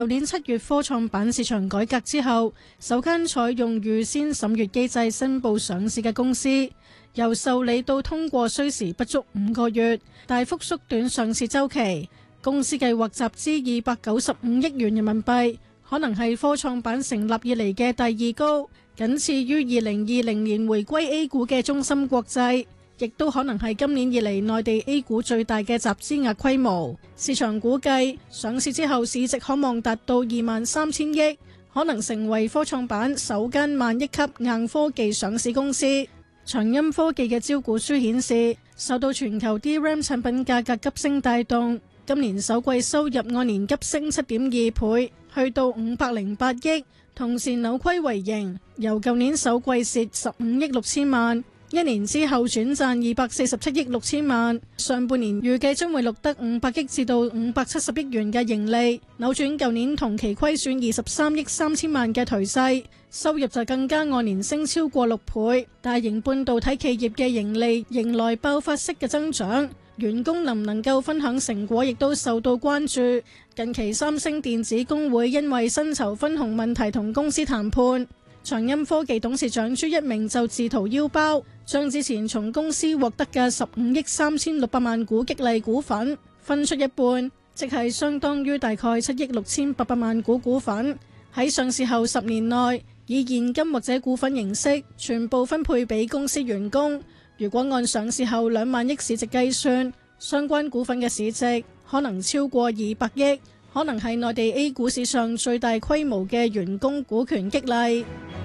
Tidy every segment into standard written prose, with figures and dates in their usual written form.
舊年7月科創板市場改革之後，首間採用預先審閱機制申報上市嘅公司，由受理到通過需時不足5個月，大幅縮短上市週期。公司計劃集資295億元人民幣，可能係科創板成立以嚟嘅第二高，僅次於2020年回歸 A 股嘅中芯國際。亦都可能係今年以嚟內地 A 股最大嘅集資額規模。市場估計上市之後市值可望達到23,000億，可能成為科創板首間萬億級硬科技上市公司。長鑫科技嘅招股書顯示，受到全球 DRAM 產品價格急升帶動，今年首季收入按年急升7.2倍，去到508億，同時扭虧為盈，由舊年首季蝕15億6千萬。一年之後轉賺247億6千萬，上半年預計將會錄得500億至到570億元嘅盈利，扭轉舊年同期虧損23億3千萬嘅頹勢，收入就更加按年升超過6倍。大型半導體企業嘅盈利迎來爆發式嘅增長，員工能唔能夠分享成果亦都受到關注。近期三星電子工會因為薪酬分紅問題同公司談判。長鑫科技董事長朱一鳴就自掏腰包，將之前從公司獲得嘅15億3600萬股激勵股份分出一半，即係相當於大概7億6800萬股股份，喺上市後10年內以現金或者股份形式全部分配俾公司員工。如果按上市後2萬億市值計算，相關股份嘅市值可能超過200億，可能係內地 A 股史上最大規模嘅員工股權激勵。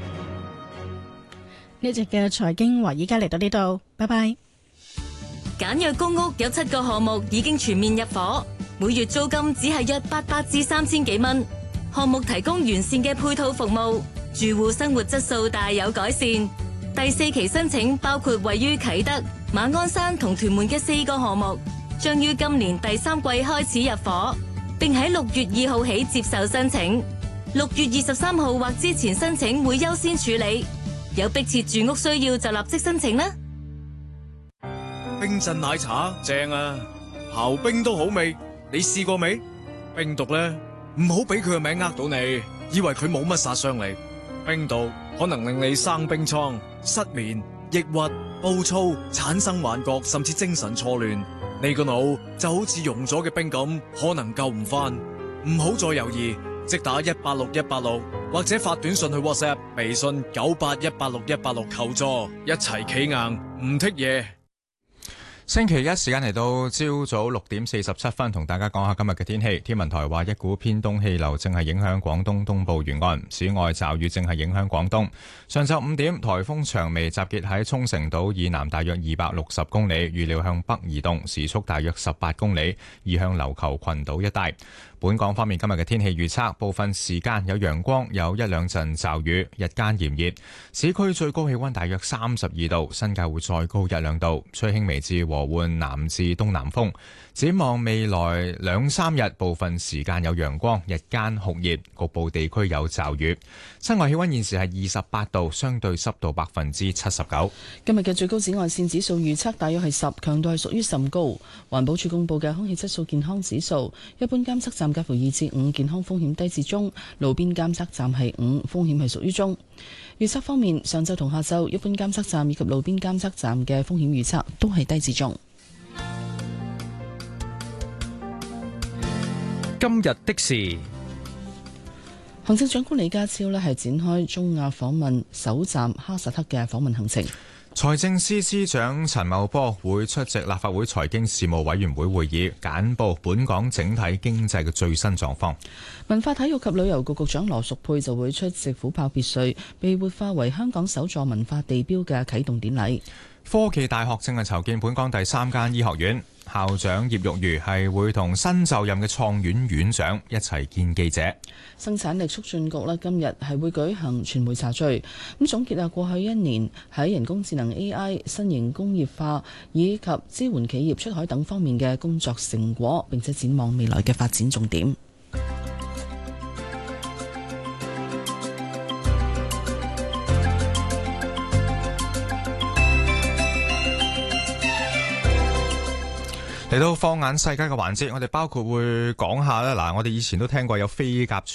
呢集嘅財經華爾街嚟到呢度，拜拜。 簡約公屋有7個項目已經全面入伙，每月租金只係約800至3000幾蚊。項目提供完善嘅配套服務，住戶生活質素大有改善。第4期申請包括位於啟德、馬鞍山同屯門嘅4個項目，將於今年第3季開始入伙，並喺6月2號起接受申請。6月23號或之前申請會優先處理。有迫切住屋需要就立即申請啦。 冰鎮奶茶正啊，刨冰都好味，你試過未？冰毒呢，唔好俾佢嘅名呃到你，以為佢冇乜殺傷力。冰毒可能令你生冰瘡、失眠、抑鬱、暴躁、產生幻覺，甚至精神錯亂。你個腦就好似溶咗嘅冰咁，可能救唔翻。唔好再猶豫，即打186186，或者發短信去 WhatsApp、微信98186-186求助，一齊企硬唔剔嘢。 星期一時間嚟到朝早6點47分，同大家講下今日嘅天氣。天文台話一股偏東氣流正係影響廣東東部沿岸，此外驟雨正係影響廣東。上晝5點，颱風長微集結喺沖繩島以南大約260公里，預料向北移動，時速大約18公里，移向琉球群島一帶。本港方面今日嘅天氣預測，部分時間有陽光，有一兩陣驟雨，日間炎熱，市區最高氣溫大約32度，新界會再高1-2度，吹輕微至和緩南至東南風。展望未來2-3日，部分時間有陽光，日間酷熱，局部地區有驟雨。室外氣溫現時係28度，相對濕度79%。 今日嘅最高紫外線指數預測大約係10，強度係屬於甚高。環保署公布嘅空氣質素健康指數，一般監測站介乎2至5，健康風險低至中；路邊監測站係5，風險係屬於中。預測方面，上晝同下晝一般監測站以及路邊監測站嘅風險預測都係低至中。 今日的事， 行政長官李家超係展開中亞訪問首站哈薩克嘅訪問行程。 財政司司長陳茂波會出席立法會財經事務委員會會議，簡報本港整體經濟嘅最新狀況。 文化體育及旅遊局局長羅淑佩就會出席虎豹別墅被活化為香港首座文化地標嘅啟動典禮。 科技大學正係籌建本港第3間醫學院，校長葉玉如係會同新就任嘅創院院長一齊見記者。 生產力促進局今日係會舉行傳媒茶敘，咁總結過去1年喺人工智能 AI、新型工業化以及支援企業出海等方面嘅工作成果，並且展望未來嘅發展重點。 嚟嚟到放眼世界嘅環節，我哋包括會講下啦。嗱，我哋以前都聽過有飛鴿傳